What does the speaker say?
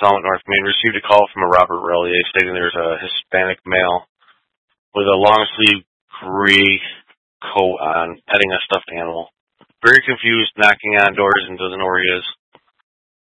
Falmouth, North Maine, received a call from a Robert Relier stating there's a Hispanic male with a long-sleeve gray coat on petting a stuffed animal. Very confused, knocking on doors and doesn't know where he is.